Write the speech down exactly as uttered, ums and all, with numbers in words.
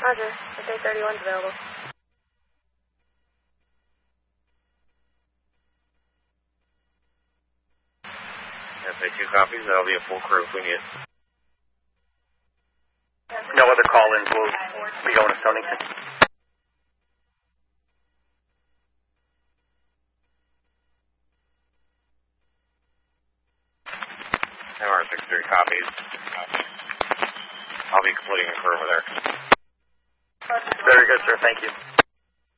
Roger. S A thirty-one's available. S A two copies. That'll be a full crew if we need it. No other call-ins. We'll be going to Stonington. M R sixty-three copies. I'll be completing a crew over there. Very good, sir. Thank you.